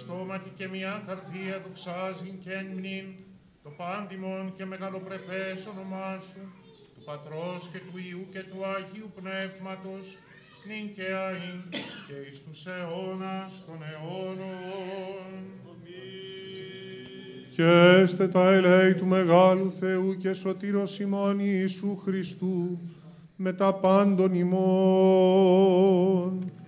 στόματι και μια καρδία δοξάζει και εν μνήν το πάντιμον και μεγαλοπρεπές όνομά σου, του Πατρός και του Υιού και του Αγίου Πνεύματος, νυν και αΐν και εις τους αιώνας των αιώνων. Και έστε τα ελέη του Μεγάλου Θεού και Σωτήρος ημών Ιησού Χριστού, με τα πάντων ημών.